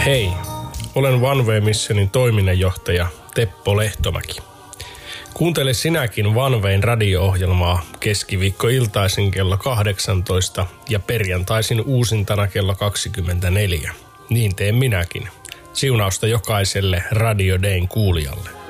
Hei, olen One Way Missionin toiminnanjohtaja Teppo Lehtomäki. Kuuntele sinäkin One Wayn radio-ohjelmaa keskiviikkoiltaisin kello 18 ja perjantaisin uusintana kello 24. Niin teen minäkin. Siunausta jokaiselle Radio Dayn kuulijalle.